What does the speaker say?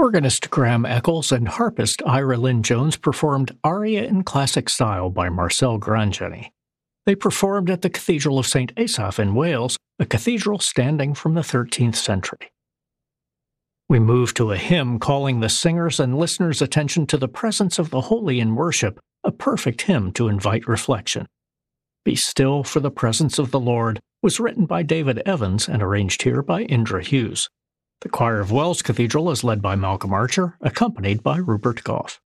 Organist Graham Eccles and harpist Ira Lynn Jones performed Aria in Classic Style by Marcel Grandjeanny. They performed at the Cathedral of St. Asaph in Wales, a cathedral standing from the 13th century. We move to a hymn calling the singers' and listeners' attention to the presence of the holy in worship, a perfect hymn to invite reflection. Be Still for the Presence of the Lord was written by David Evans and arranged here by Indra Hughes. The choir of Wells Cathedral is led by Malcolm Archer, accompanied by Rupert Goff.